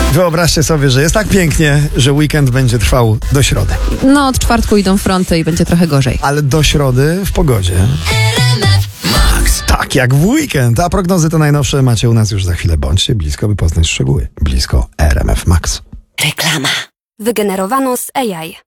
Wyobraźcie sobie, że jest tak pięknie, że weekend będzie trwał do środy. No, od czwartku idą fronty i będzie trochę gorzej. Ale do środy w pogodzie. Tak jak w weekend. A prognozy to najnowsze macie u nas już za chwilę. Bądźcie blisko, by poznać szczegóły. Blisko RMF Max. Reklama. Wygenerowano z AI.